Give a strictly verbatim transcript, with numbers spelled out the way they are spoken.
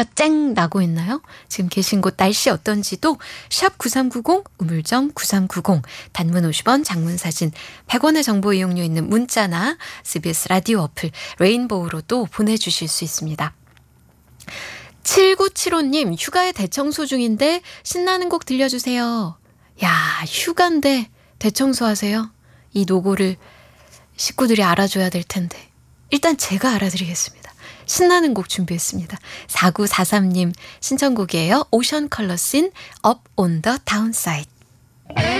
티가 쨍 나고 있나요? 지금 계신 곳 날씨 어떤지도 샵 구삼구공 우물정 구삼구공 단문 오십 원 장문 사진 백 원의 정보 이용료 있는 문자나 에스비에스 라디오 어플 레인보우로도 보내주실 수 있습니다. 칠구칠오님 휴가에 대청소 중인데 신나는 곡 들려주세요. 야, 휴가인데 대청소 하세요? 이 노고를 식구들이 알아줘야 될 텐데 일단 제가 알아드리겠습니다. 신나는 곡 준비했습니다. 사구사삼님 신청곡이에요. 오션 컬러씬 Up on the Downside.